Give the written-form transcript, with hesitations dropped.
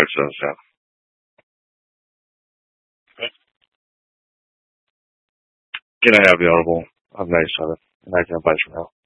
wife says, yeah. Can I have the audible? I'm nice on it. And I can bye for now.